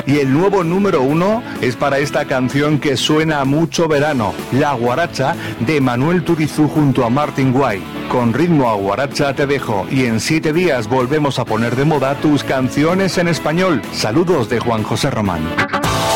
Y el nuevo número 1 es para esta canción que suena a mucho verano, La Guaracha, de Manuel Turizu junto a Martin Guay. Con ritmo a guaracha te dejo y en 7 días volvemos a poner de moda tus canciones en español. Saludos de Juan José Román.